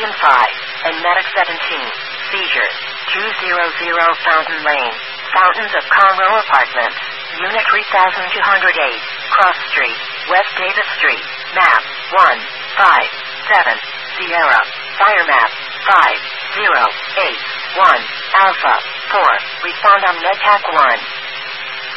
Vision 5, and Medic 17. Seizures. 200 Fountain Lane. Fountains of Conroe Apartments. Unit 3208. Cross Street. West Davis Street. Map 157. Sierra. Fire map 5081. Alpha 4. Respond on MedTac 1.